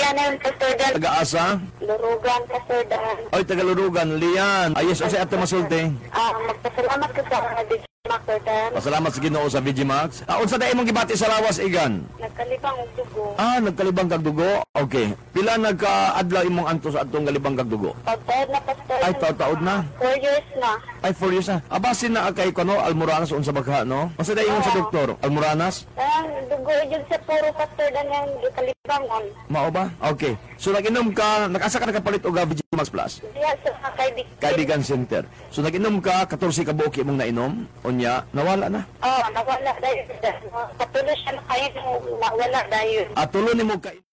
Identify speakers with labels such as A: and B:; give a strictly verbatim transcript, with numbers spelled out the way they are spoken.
A: Lian na yung Pastor Dan.
B: Taga-asa?
A: Lurugan, Pastor Dan.
B: Oy, taga-Lurugan, Lian. Ayos, o siya ato masulti.
A: Ah, magpasalamat ka sa D J Pastor Dan.
B: Pasalamat sa Ginoo sa V G Max. Ah, unsa dai imong gibati sa lawas, Igan?
A: Nagkalibang og dugo.
B: Ah, nagkalibang kag dugo. Okay. Pila nagka-adlaw imong anto sa atong kalibang kag dugo?
A: Pagtaod na, Pastor.
B: Ay, taod-taod na.
A: Four years na.
B: Ay, four years na. Abasin na kay kuno Almoranas unsa bagha, no? Unsa dai ingon sa doktor? Almoranas?
A: Ah, dugo yun sa puro Pastor Dan yung ikalibangon.
B: Mao ba? Okay. So nag-inom ka, nag-asa ka nakapalit og V G Max Plus?
A: Diya sa mga kaibigan.
B: Kaibigan Center. So nag-inom ka, fourteen ka buki mong nainom, unya, nawala na.
A: Oh, nawala dahil. Patuloy siya na kayo nawala dahil.
B: At tulo ni mo ka